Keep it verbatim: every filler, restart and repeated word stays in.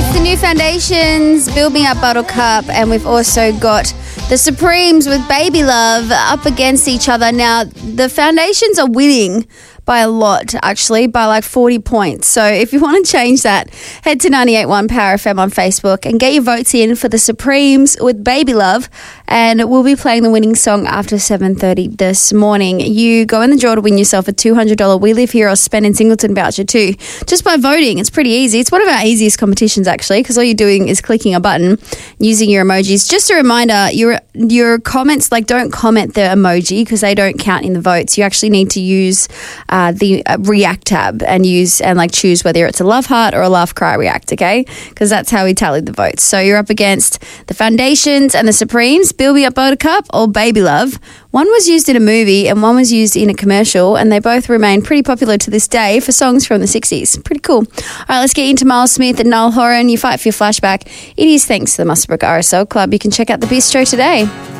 It's the new Foundations, Build Me Up Buttercup, and we've also got the Supremes with Baby Love up against each other. Now, the Foundations are winning by a lot, actually, by like forty points. So if you want to change that, head to ninety-eight point one Power F M on Facebook and get your votes in for the Supremes with Baby Love. And we'll be playing the winning song after seven thirty this morning. You go in the draw to win yourself a two hundred dollars We Live Here or Spend in Singleton voucher too, just by voting. It's pretty easy. It's one of our easiest competitions, actually, because all you're doing is clicking a button using your emojis. Just a reminder, your your comments, like, don't comment the emoji because they don't count in the votes. You actually need to use uh, the uh, React tab and use and like choose whether it's a love heart or a laugh cry react, okay? Because that's how we tallied the votes. So you're up against the Foundations and the Supremes, Build Me Up Buttercup or Baby Love. One was used in a movie and one was used in a commercial, and they both remain pretty popular to this day for songs from the sixties. Pretty cool. All right, let's get into Miles Smith and Niall Horan. You fight for your flashback. It is thanks to the Muswellbrook R S L Club. You can check out the bistro today.